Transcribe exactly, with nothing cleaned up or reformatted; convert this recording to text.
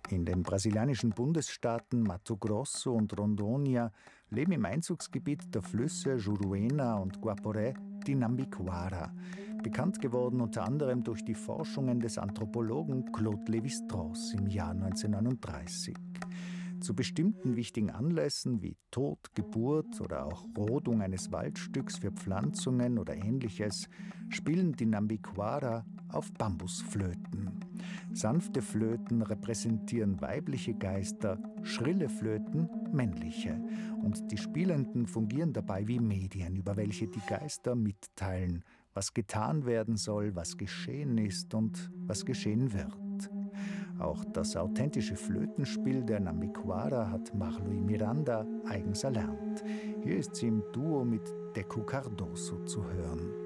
In den brasilianischen Bundesstaaten Mato Grosso und Rondônia leben im Einzugsgebiet der Flüsse Juruena und Guaporé die Nambiquara, bekannt geworden unter anderem durch die Forschungen des Anthropologen Claude Lévi-Strauss im Jahr neunzehnhundertneununddreißig. Zu bestimmten wichtigen Anlässen wie Tod, Geburt oder auch Rodung eines Waldstücks für Pflanzungen oder Ähnliches spielen die Nambiquara auf Bambusflöten. Sanfte Flöten repräsentieren weibliche Geister, schrille Flöten männliche. Und die Spielenden fungieren dabei wie Medien, über welche die Geister mitteilen, was getan werden soll, was geschehen ist und was geschehen wird. Auch das authentische Flötenspiel der Nambiquara hat Marluí Miranda eigens erlernt. Hier ist sie im Duo mit Deco Cardoso zu hören.